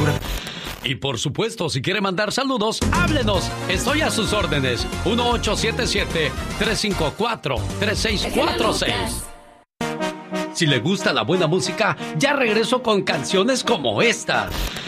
locura. Y por supuesto, si quiere mandar saludos, háblenos. Estoy a sus órdenes. 1877-354-3646. Si le gusta la buena música, ya regreso con canciones como esta.